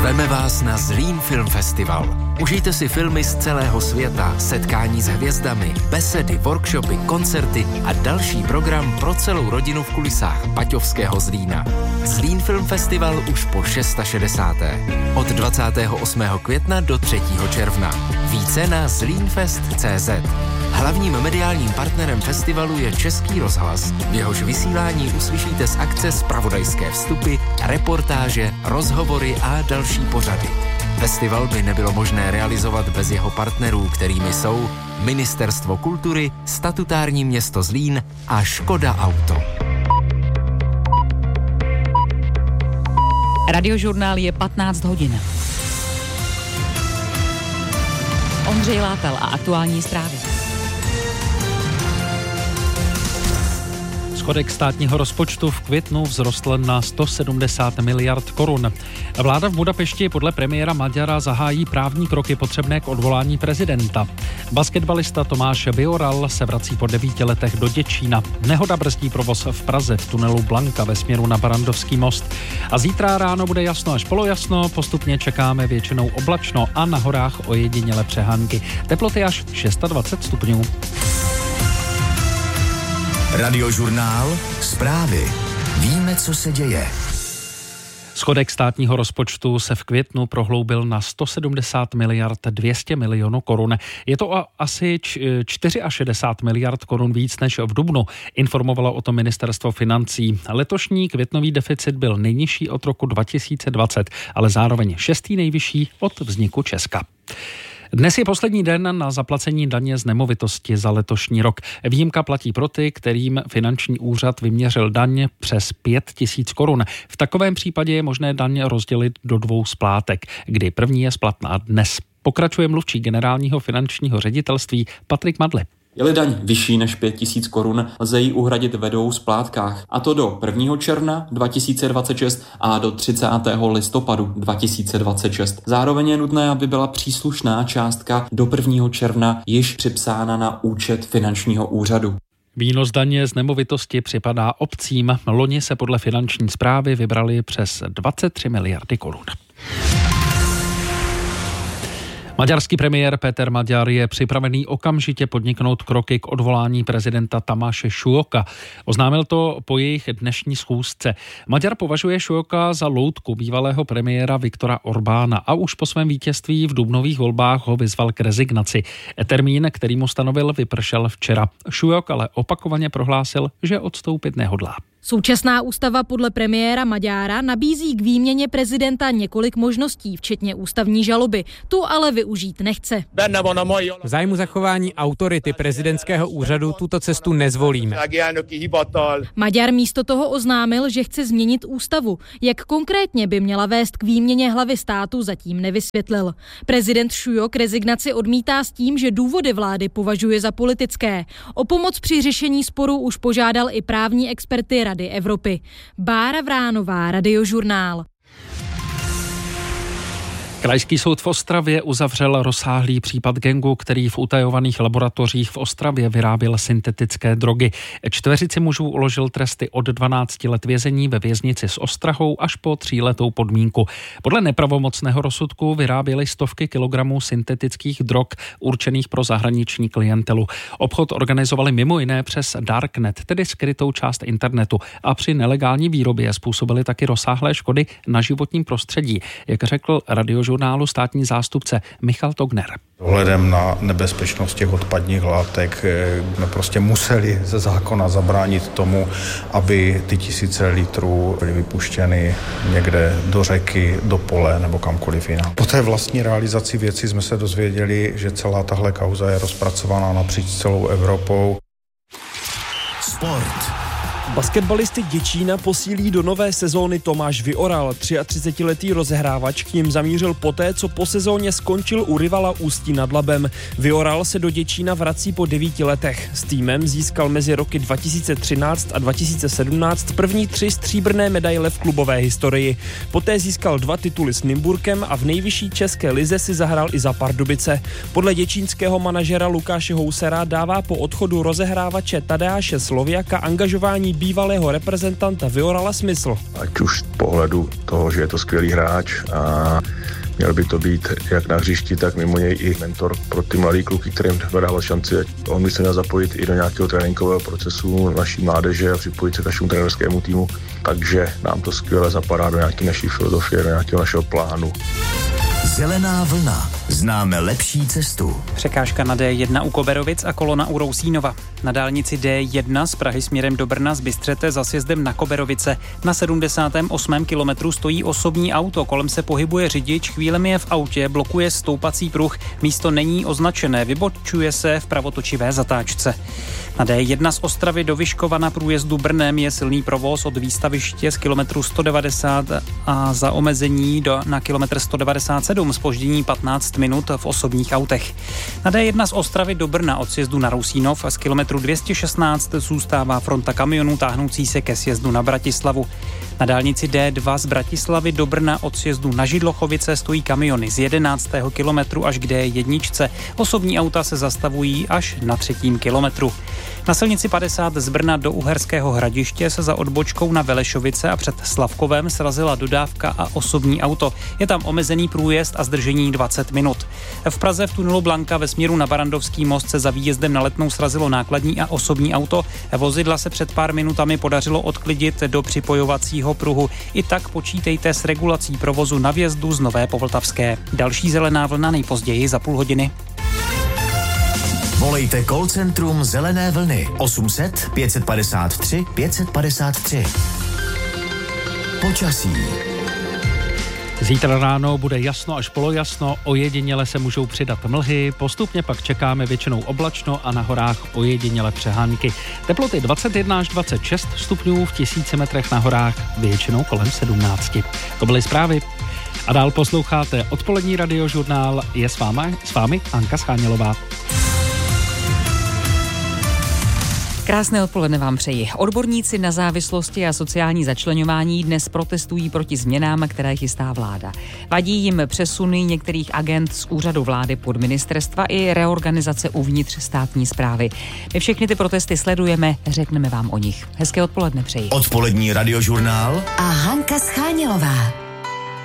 Zveme vás na Zlín Film Festival. Užijte si filmy z celého světa, setkání s hvězdami, besedy, workshopy, koncerty a další program pro celou rodinu v kulisách paťovského Zlína. Zlín Film Festival už po 660. Od 28. května do 3. června. Více na zlínfest.cz. Hlavním mediálním partnerem festivalu je Český rozhlas. V jehož vysílání uslyšíte z akce zpravodajské vstupy, reportáže, rozhovory a další pořady. Festival by nebylo možné realizovat bez jeho partnerů, kterými jsou Ministerstvo kultury, statutární město Zlín a Škoda Auto. Radiožurnál je 15 hodin. Ondřej Látel a aktuální zprávy. Schodek státního rozpočtu v květnu vzrostl na 170 miliard korun. Vláda v Budapešti podle premiéra Magyara zahájí právní kroky potřebné k odvolání prezidenta. Basketbalista Tomáš Vyoral se vrací po 9 letech do Děčína. Nehoda brzdí provoz v Praze v tunelu Blanka ve směru na Barandovský most. A zítra ráno bude jasno až polojasno, postupně čekáme většinou oblačno a na horách ojedinělé přehánky. Teploty až 26 stupňů. Radiožurnál, zprávy. Víme, co se děje. Schodek státního rozpočtu se v květnu prohloubil na 170 miliard 200 milionů korun. Je to asi 64 miliard korun víc než v dubnu, informovalo o tom ministerstvo financí. Letošní květnový deficit byl nejnižší od roku 2020, ale zároveň 6. nejvyšší od vzniku Česka. Dnes je poslední den na zaplacení daně z nemovitosti za letošní rok. Výjimka platí pro ty, kterým finanční úřad vyměřil daň přes 5 000 korun. V takovém případě je možné daň rozdělit do 2 splátek, kdy první je splatná dnes. Pokračuje mluvčí generálního finančního ředitelství Patrik Madli. Je-li daň vyšší než 5 000 korun, lze ji uhradit ve 2 splátkách, a to do 1. června 2026 a do 30. listopadu 2026. Zároveň je nutné, aby byla příslušná částka do 1. června již připsána na účet finančního úřadu. Výnos daně z nemovitosti připadá obcím. Loni se podle finanční správy vybrali přes 23 miliardy korun. Maďarský premiér Péter Magyar je připravený okamžitě podniknout kroky k odvolání prezidenta Tamáše Šujoka. Oznámil to po jejich dnešní schůzce. Magyar považuje Šujoka za loutku bývalého premiéra Viktora Orbána a už po svém vítězství v dubnových volbách ho vyzval k rezignaci. Termín, který mu stanovil, vypršel včera. Šujok ale opakovaně prohlásil, že odstoupit nehodlá. Současná ústava podle premiéra Magyara nabízí k výměně prezidenta několik možností, včetně ústavní žaloby. Tu ale využít nechce. V zájmu zachování autority prezidentského úřadu tuto cestu nezvolíme. Magyar místo toho oznámil, že chce změnit ústavu. Jak konkrétně by měla vést k výměně hlavy státu, zatím nevysvětlil. Prezident Šujok rezignaci odmítá s tím, že důvody vlády považuje za politické. O pomoc při řešení sporu už požádal i právní experty Rady Evropy. Bára Vránová, Radiožurnál. Krajský soud v Ostravě uzavřel rozsáhlý případ gangu, který v utajovaných laboratořích v Ostravě vyráběl syntetické drogy. 4 mužů uložil tresty od 12 let vězení ve věznici s ostrahou až po 3letou podmínku. Podle nepravomocného rozsudku vyráběli stovky kilogramů syntetických drog určených pro zahraniční klientelu. Obchod organizovali mimo jiné přes Darknet, tedy skrytou část internetu, a při nelegální výrobě způsobili taky rozsáhlé škody na životním prostředí, jak řekl Radiožurnálu státní zástupce Michal Togner. Ohledem na nebezpečnost těch odpadních látek jsme prostě museli ze zákona zabránit tomu, aby ty tisíce litrů byly vypuštěny někde do řeky, do pole nebo kamkoliv jinam. Po té vlastní realizaci věci jsme se dozvěděli, že celá tahle kauza je rozpracovaná napříč celou Evropou. Sport. Basketbalisty Děčína posílí do nové sezóny Tomáš Vyoral. 33letý rozehrávač k nim zamířil poté, co po sezóně skončil u rivala Ústí nad Labem. Vyoral se do Děčína vrací po 9 letech. S týmem získal mezi roky 2013 a 2017 první 3 stříbrné medaile v klubové historii. Poté získal 2 tituly s Nymburkem a v nejvyšší české lize si zahrál i za Pardubice. Podle děčínského manažera Lukáše Housera dává po odchodu rozehrávače Tadeáše Sloviaka angažování bývalého reprezentanta Viorala smysl. Ať už z pohledu toho, že je to skvělý hráč a měl by to být jak na hřišti, tak mimo něj i mentor pro ty mladý kluky, kterým dával šanci. On by se měl zapojit i do nějakého tréninkového procesu naší mládeže a připojit se k našemu trenerskému týmu. Takže nám to skvěle zapadá do nějaké naší filozofie, do nějakého našeho plánu. Zelená vlna. Známe lepší cestu. Překážka na D1 u Koberovic a kolona u Rousínova. Na dálnici D1 z Prahy směrem do Brna z Bystřete za sjezdem na Koberovice. Na 78. kilometru stojí osobní auto, kolem se pohybuje řidič, chvílemi je v autě, blokuje stoupací pruh, místo není označené, vybočuje se v pravotočivé zatáčce. Na D1 z Ostravy do Vyškova na průjezdu Brnem je silný provoz od výstaviště z kilometru 190 a za omezení na kilometr 197 zpoždění 15 minut v osobních autech. Na D1 z Ostravy do Brna od sjezdu na Rousínov z kilometru 216 zůstává fronta kamionů táhnoucí se ke sjezdu na Bratislavu. Na dálnici D2 z Bratislavy do Brna od sjezdu na Židlochovice stojí kamiony z 11. kilometru až k D1. Osobní auta se zastavují až na 3. kilometru. Na silnici 50 z Brna do Uherského Hradiště se za odbočkou na Velešovice a před Slavkovem srazila dodávka a osobní auto. Je tam omezený průjezd a zdržení 20 minut. V Praze v tunelu Blanka ve směru na Barandovský most se za výjezdem na Letnou srazilo nákladní a osobní auto. Vozidla se před pár minutami podařilo odklidit do připojovacího pruhu. I tak počítejte s regulací provozu na vjezdu z Nové Povltavské. Další zelená vlna nejpozději za půl hodiny. Volejte call centrum Zelené vlny 800 553 553. Počasí. Zítra ráno bude jasno až polojasno, ojediněle se můžou přidat mlhy, postupně pak čekáme většinou oblačno a na horách ojediněle přehánky. Teploty 21 až 26 stupňů, v 1000 metrech na horách většinou kolem 17. To byly zprávy. A dál posloucháte odpolední radiožurnál, je s vámi Anka Schánělová. Krásné odpoledne vám přeji. Odborníci na závislosti a sociální začleňování dnes protestují proti změnám, které chystá vláda. Vadí jim přesuny některých agent z úřadu vlády pod ministerstva i reorganizace uvnitř státní správy. My všechny ty protesty sledujeme, řekneme vám o nich. Hezké odpoledne přeji. Odpolední radiožurnál a Hanka Schánělová.